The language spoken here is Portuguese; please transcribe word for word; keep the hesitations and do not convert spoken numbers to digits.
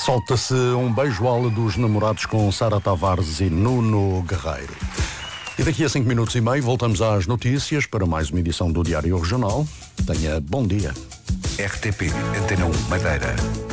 Solta-se um beijo-ala dos namorados com Sara Tavares e Nuno Guerreiro. E daqui a cinco minutos e meio voltamos às notícias para mais uma edição do Diário Regional. Tenha bom dia. R T P Antena um Madeira.